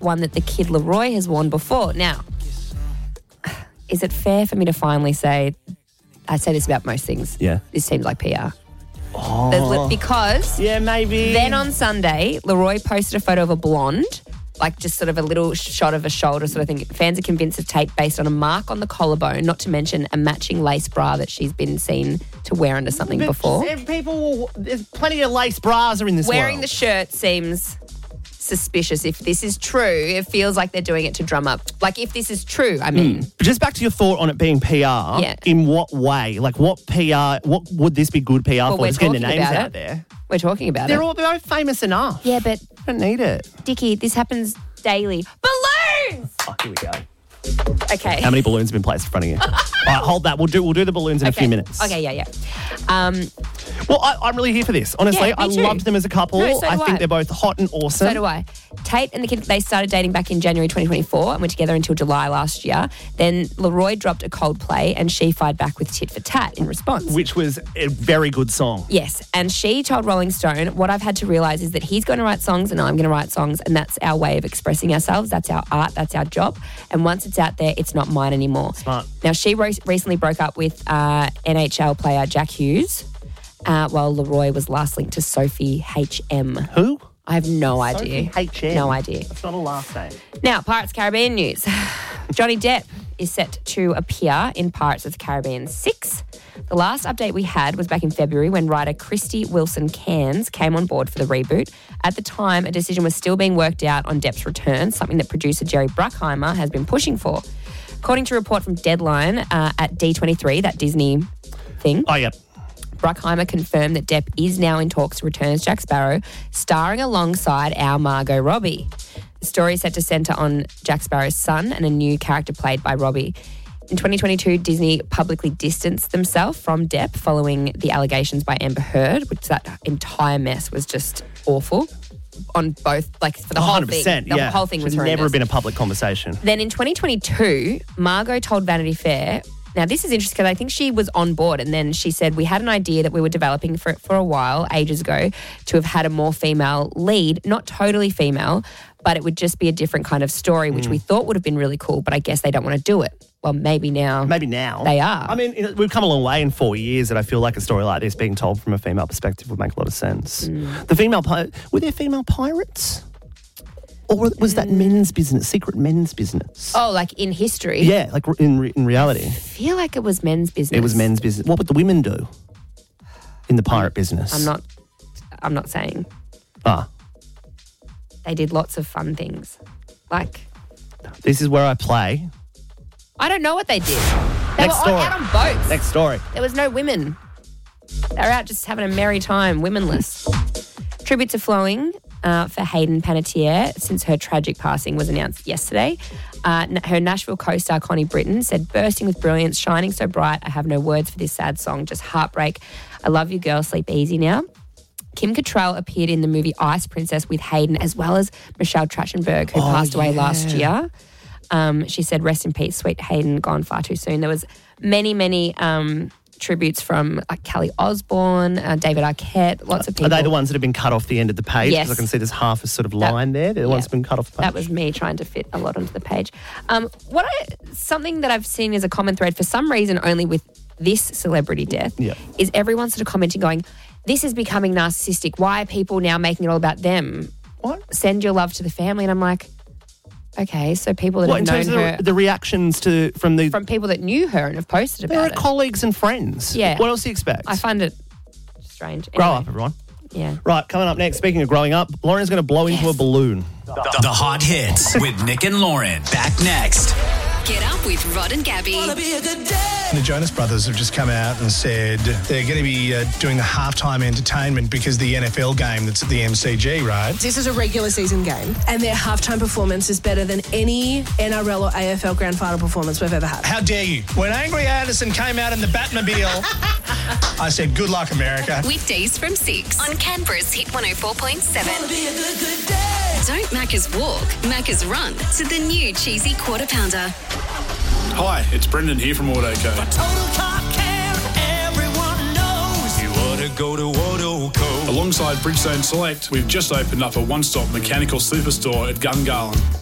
one that the kid Leroy has worn before. Now, is it fair for me to finally say, I say this about most things. Yeah. This seems like PR. Because yeah, maybe. Then on Sunday, Leroy posted a photo of a blonde, like just sort of a little shot of a shoulder sort of thing. Fans are convinced it's Tate based on a mark on the collarbone, not to mention a matching lace bra that she's been seen to wear under something before. There's plenty of lace bras in this Wearing world. the shirt seems suspicious. If this is true, it feels like they're doing it to drum up. Like, if this is true, I mean. But just back to your thought on it being PR. Yeah. In what way? Like, what PR, what would this be good PR for? We're Just getting the talking names about out it. there. We're talking about They're it. all both famous enough. Yeah, but I don't need it. Dickie, this happens daily. Balloons! Oh, here we go. Okay. How many balloons have been placed in front of you? All right, hold that. We'll do the balloons in a few minutes. Okay, yeah. Well, I'm really here for this. Honestly, Yeah, I me too. loved them as a couple. No, so I do think I. they're both hot and awesome. So do I. Tate and the kid, they started dating back in January 2024 and were together until July last year. Then Leroy dropped a Coldplay and she fired back with Tit for Tat in response. Which was a very good song. Yes, and she told Rolling Stone, what I've had to realise is that he's going to write songs and I'm going to write songs, and that's our way of expressing ourselves. That's our art. That's our job. And once it's out there, it's not mine anymore. Smart. Now, she recently broke up with NHL player Jack Hughes, while Leroy was last linked to Sophie H.M. Who? I have no idea. Sophie H.M. No idea. That's not a last name. Now, Pirates Caribbean news. Johnny Depp is set to appear in Pirates of the Caribbean 6. The last update we had was back in February when writer Christy Wilson Cairns came on board for the reboot. At the time, a decision was still being worked out on Depp's return, something that producer Jerry Bruckheimer has been pushing for. According to a report from Deadline at D23, that Disney thing. Oh, yep. Bruckheimer confirmed that Depp is now in talks to return as Jack Sparrow, starring alongside our Margot Robbie. The story is set to centre on Jack Sparrow's son and a new character played by Robbie. In 2022, Disney publicly distanced themselves from Depp following the allegations by Amber Heard, which that entire mess was just awful on both, like for the whole 100%, thing. The whole thing was Should horrendous. never have been a public conversation. Then in 2022, Margot told Vanity Fair, now this is interesting because I think she was on board, and then she said, we had an idea that we were developing for a while, ages ago, to have had a more female lead, not totally female, but it would just be a different kind of story, which we thought would have been really cool, but I guess they don't want to do it. Well, maybe now. Maybe now. They are. I mean, we've come a long way in 4 years, and I feel like a story like this being told from a female perspective would make a lot of sense. The female were there female pirates? Or was that men's business, secret men's business? Oh, like in history? Yeah, like in reality. I feel like it was men's business. It was men's business. What would the women do in the pirate business? I'm not saying. Ah. They did lots of fun things. Like, This is where I play. I don't know what they did. They Next were story. out on boats. Next story. There was no women. They were out just having a merry time, womenless. Tributes are flowing for Hayden Panettiere since her tragic passing was announced yesterday. Her Nashville co-star Connie Britton said, bursting with brilliance, shining so bright, I have no words for this sad song, just heartbreak. I love you, girl, sleep easy now. Kim Cattrall appeared in the movie Ice Princess with Hayden, as well as Michelle Trachtenberg, who passed away last year. She said, rest in peace, sweet Hayden, gone far too soon. There was many tributes from Kelly Osbourne, David Arquette, lots of people. Are they the ones that have been cut off the end of the page? Yes. Because I can see there's half a sort of line there. They're the ones that have been cut off the page. That was me trying to fit a lot onto the page. Something that I've seen as a common thread for some reason only with this celebrity death is everyone sort of commenting going, this is becoming narcissistic. Why are people now making it all about them? What? Send your love to the family. And I'm like, okay, so people that have known her. The reactions from people that knew her and have posted about it. They're colleagues and friends. Yeah. What else do you expect? I find it strange. Grow Anyway. up, everyone. Yeah. Right, coming up next, speaking of growing up, Lauren's going to blow into a balloon. The Hot Hits with Nick and Lauren. Back next. Get up with Rod and Gabby. The Jonas Brothers have just come out and said they're going to be doing the halftime entertainment because the NFL game that's at the MCG, right? This is a regular season game, and their halftime performance is better than any NRL or AFL grand final performance we've ever had. How dare you? When Angry Addison came out in the Batmobile, I said, good luck, America. Weekdays from 6 on Canberra's Hit 104.7. Don't Macca's walk, Macca's run to the new cheesy quarter pounder. Hi, it's Brendan here from Autoco. You ought to go to Autoco. Alongside Bridgestone Select, we've just opened up a one-stop mechanical superstore at Gungahlin.